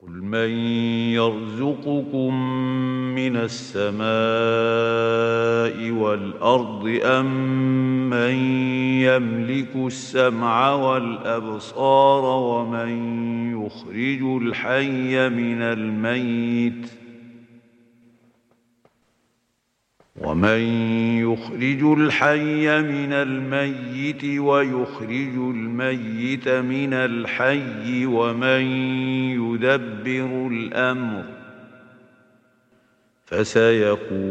قل من يرزقكم من السماء والأرض أم من يملك السمع والأبصار ومن يخرج الحي من الميت ويخرج الميت من الحي ومن يدبر الأمر فسيقولون